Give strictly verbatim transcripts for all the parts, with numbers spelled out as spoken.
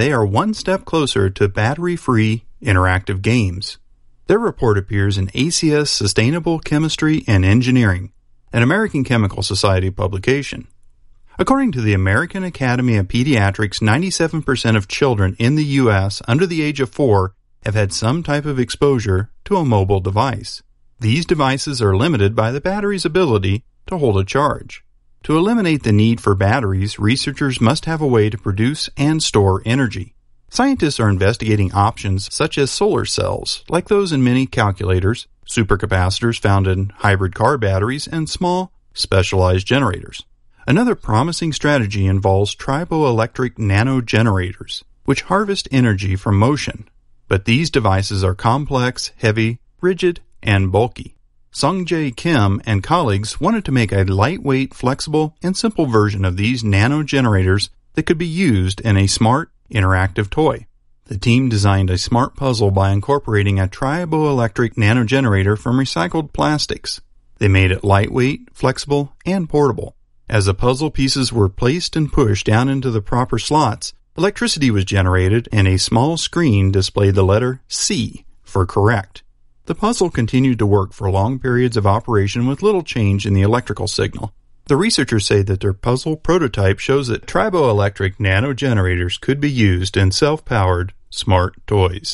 they are one step closer to battery-free interactive games. Their report appears in A C S Sustainable Chemistry and Engineering, an American Chemical Society publication. According to the American Academy of Pediatrics, ninety-seven percent of children in the U S under the age of four have had some type of exposure to a mobile device. These devices are limited by the battery's ability to hold a charge. To eliminate the need for batteries, researchers must have a way to produce and store energy. Scientists are investigating options such as solar cells, like those in many calculators, supercapacitors found in hybrid car batteries, and small, specialized generators. Another promising strategy involves triboelectric nanogenerators, which harvest energy from motion. But these devices are complex, heavy, rigid, and bulky. Sungjae Kim and colleagues wanted to make a lightweight, flexible, and simple version of these nanogenerators that could be used in a smart, interactive toy. The team designed a smart puzzle by incorporating a triboelectric nanogenerator from recycled plastics. They made it lightweight, flexible, and portable. As the puzzle pieces were placed and pushed down into the proper slots, electricity was generated and a small screen displayed the letter C for correct. The puzzle continued to work for long periods of operation with little change in the electrical signal. The researchers say that their puzzle prototype shows that triboelectric nanogenerators could be used in self-powered smart toys.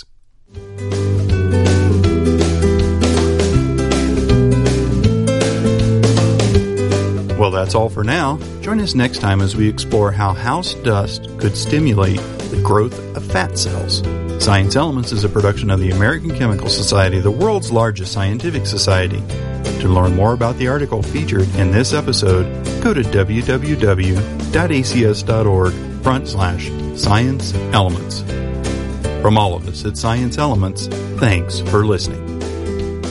Well, that's all for now. Join us next time as we explore how house dust could stimulate the growth of fat cells. Science Elements is a production of the American Chemical Society, the world's largest scientific society. To learn more about the article featured in this episode, go to w w w dot a c s dot org front slash science elements. From all of us at Science Elements, thanks for listening.